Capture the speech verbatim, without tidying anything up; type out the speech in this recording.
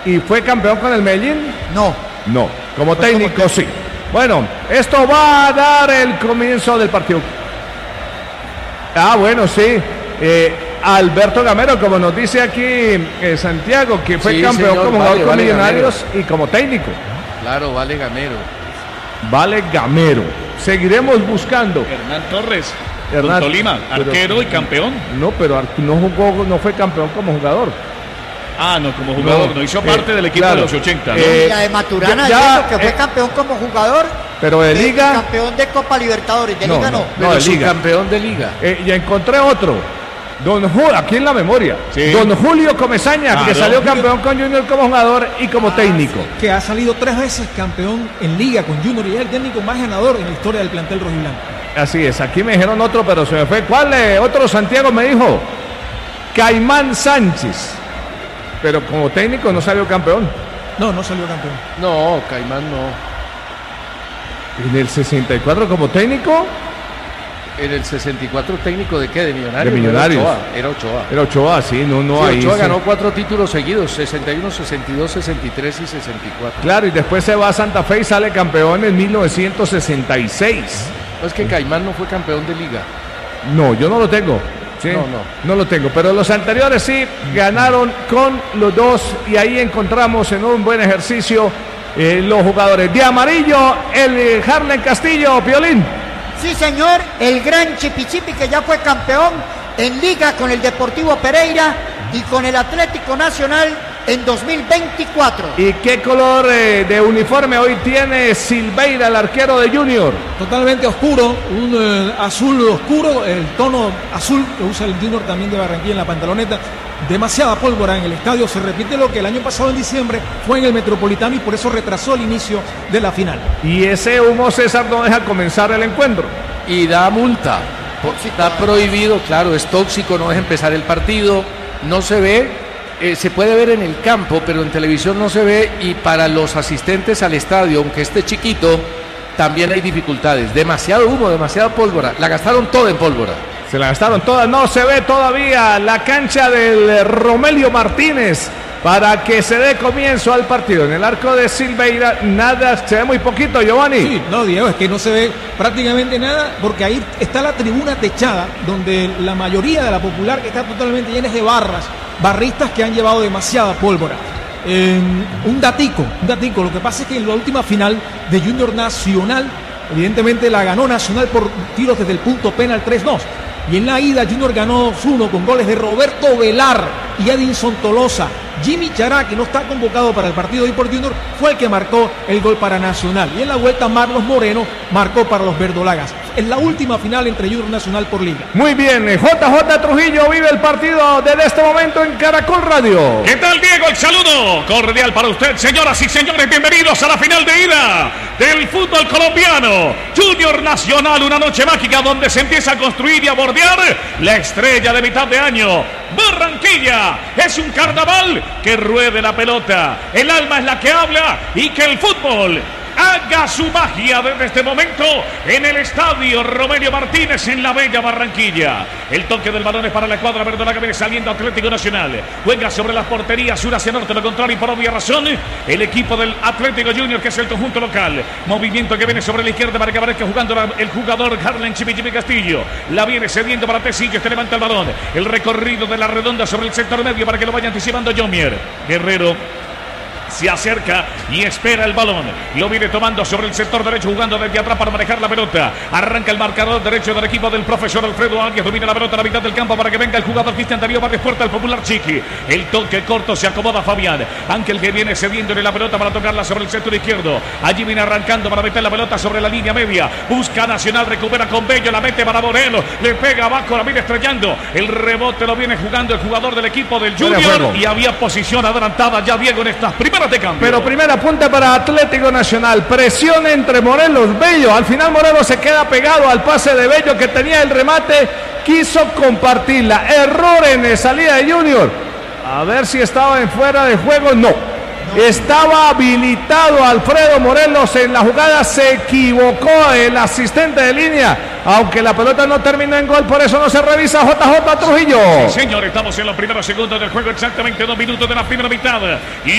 ¿Y fue campeón con el Medellín? No. No, como técnico, como técnico sí. Bueno, esto va a dar el comienzo del partido. Ah, bueno, sí. Eh, Alberto Gamero, como nos dice aquí eh, Santiago, que fue sí, campeón señor, como jugador vale, con vale Millonarios Gamero. Y como técnico. Claro, vale Gamero. Vale Gamero. Seguiremos buscando. Hernán Torres, Hernán, Tolima, arquero pero, y campeón. No, pero no jugó, no fue campeón como jugador. Ah, no, como jugador, no, no hizo parte eh, del equipo claro, de los ochenta. ¿no? Eh, y la de Maturana, ya, que fue eh, campeón como jugador. Pero de Liga. Campeón de Copa Libertadores, de no, Liga no. no, pero de Liga. Campeón de Liga. Eh, y encontré otro. Don Julio, aquí en la memoria. Sí. Don Julio Comesaña, ah, que salió Julio. campeón con Junior como jugador y como ah, técnico. Sí. Que ha salido tres veces campeón en Liga con Junior y es el técnico más ganador en la historia del plantel rojiblanco. Así es, aquí me dijeron otro, pero se me fue. ¿Cuál eh, otro Santiago me dijo? Caimán Sánchez. Pero como técnico no salió campeón. No, no salió campeón. No, Caimán no. ¿En el sesenta y cuatro como técnico? En el sesenta y cuatro técnico de qué? De Millonarios. De Millonarios. Era Ochoa. Era Ochoa, Era Ochoa sí, no, no sí, ahí. Ochoa sí. ganó cuatro títulos seguidos, sesenta y uno, sesenta y dos, sesenta y tres y sesenta y cuatro. Claro, y después se va a Santa Fe y sale campeón en mil novecientos sesenta y seis. No, es que Caimán no fue campeón de Liga. No, yo no lo tengo. ¿sí? No, no. No lo tengo, pero los anteriores sí ganaron con los dos y ahí encontramos en un buen ejercicio eh, los jugadores. De amarillo, el eh, Harlen Castillo, Piolín. Sí, señor, el gran Chipichipi que ya fue campeón en Liga con el Deportivo Pereira y con el Atlético Nacional en dos mil veinticuatro. ¿Y qué color eh, de uniforme hoy tiene Silveira, el arquero de Junior? Totalmente oscuro, un eh, azul oscuro, el tono azul que usa el Junior también de Barranquilla en la pantaloneta. Demasiada pólvora en el estadio, se repite lo que el año pasado en diciembre fue en el Metropolitano y por eso retrasó el inicio de la final. Y ese humo, César, no deja comenzar el encuentro. Y da multa, está prohibido, claro, es tóxico, no deja empezar el partido, no se ve, eh, se puede ver en el campo, pero en televisión no se ve y para los asistentes al estadio, aunque esté chiquito, también hay dificultades, demasiado humo, demasiada pólvora, la gastaron toda en pólvora. Se la gastaron todas, no se ve todavía la cancha del Romelio Martínez para que se dé comienzo al partido. En el arco de Silveira nada, se ve muy poquito, Giovanni. Sí, no, Diego, es que no se ve prácticamente nada porque ahí está la tribuna techada donde la mayoría de la popular que está totalmente llena de barras, barristas que han llevado demasiada pólvora. Eh, un datico, un datico, lo que pasa es que en la última final de Junior Nacional, evidentemente la ganó Nacional por tiros desde el punto penal tres dos. Y en la ida Junior ganó dos uno con goles de Roberto Velar y Edinson Tolosa. Jimmy Chará, que no está convocado para el partido de hoy por Junior, fue el que marcó el gol para Nacional. Y en la vuelta Marlos Moreno marcó para los verdolagas. Es la última final entre Junior Nacional por Liga. Muy bien, J J Trujillo vive el partido desde este momento en Caracol Radio. ¿Qué tal, Diego? El saludo cordial para usted, señoras y señores. Bienvenidos a la final de ida del fútbol colombiano. Junior Nacional, una noche mágica donde se empieza a construir y a bordear la estrella de mitad de año. Barranquilla es un carnaval que ruede la pelota. El alma es la que habla y que el fútbol haga su magia desde este momento en el estadio Romelio Martínez en la bella Barranquilla. El toque del balón es para la escuadra verdolaga que viene saliendo Atlético Nacional. Juega sobre las porterías sur hacia norte, lo contrario y por obvia razón el equipo del Atlético Junior, que es el conjunto local. Movimiento que viene sobre la izquierda para que aparezca jugando el jugador Harlen Chipichipi Castillo. La viene cediendo para Tecillo, este levanta el balón. El recorrido de la redonda sobre el sector medio para que lo vaya anticipando Jomier. Guerrero se acerca y espera el balón. Lo viene tomando sobre el sector derecho, jugando desde atrás para manejar la pelota. Arranca el marcador derecho del equipo del profesor Alfredo Arias. Domina la pelota a la mitad del campo para que venga el jugador Cristian Darío Vargas Puerta, el popular Chiqui. El toque corto, se acomoda Fabián. Ángel que viene cediéndole la pelota para tocarla sobre el sector izquierdo. Allí viene arrancando para meter la pelota sobre la línea media. Busca Nacional, recupera con Bello, la mete para Moreno. Le pega abajo, la viene estrellando. El rebote lo viene jugando el jugador del equipo del Junior. Y había posición adelantada ya, Diego, en estas primeras de cambio. Pero primera punta para Atlético Nacional. Presión entre Morelos, Bello. Al final Morelos se queda pegado al pase de Bello, que tenía el remate. Quiso compartirla. Error en salida de Junior. A ver si estaba en fuera de juego. No. Estaba habilitado Alfredo Morelos en la jugada. Se equivocó el asistente de línea. Aunque la pelota no terminó en gol, por eso no se revisa. J J Trujillo. Sí, señor, estamos en los primeros segundos del juego. Exactamente dos minutos de la primera mitad. Y